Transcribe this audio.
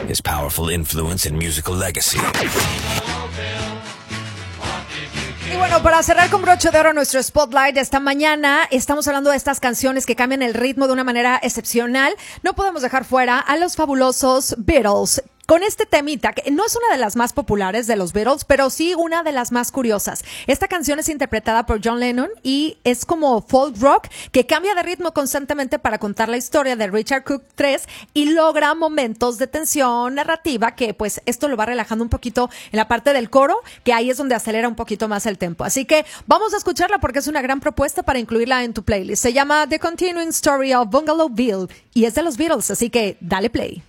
his powerful influence and musical legacy. Y bueno, para cerrar con broche de oro nuestro Spotlight de esta mañana, estamos hablando de estas canciones que cambian el ritmo de una manera excepcional. No podemos dejar fuera a los fabulosos Beatles. Con este temita, que no es una de las más populares de los Beatles, pero sí una de las más curiosas. Esta canción es interpretada por John Lennon y es como folk rock que cambia de ritmo constantemente para contar la historia de Richard Cook III y logra momentos de tensión narrativa que pues esto lo va relajando un poquito en la parte del coro, que ahí es donde acelera un poquito más el tempo. Así que vamos a escucharla porque es una gran propuesta para incluirla en tu playlist. Se llama The Continuing Story of Bungalow Bill y es de los Beatles, así que dale play.